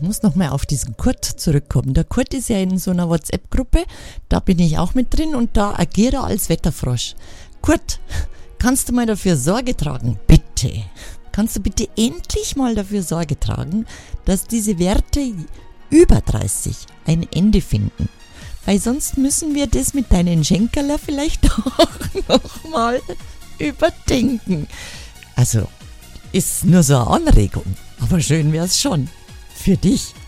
muss nochmal auf diesen Kurt zurückkommen. Der Kurt ist ja in so einer WhatsApp-Gruppe, da bin ich auch mit drin und da agiert er als Wetterfrosch. Kurt, kannst du mal dafür Sorge tragen? Bitte. Kannst du bitte endlich mal dafür Sorge tragen, dass diese Werte über 30 ein Ende finden? Weil sonst müssen wir das mit deinen Schenkerler vielleicht auch nochmal überdenken. Also, ist nur so eine Anregung, aber schön wär's schon. Für dich.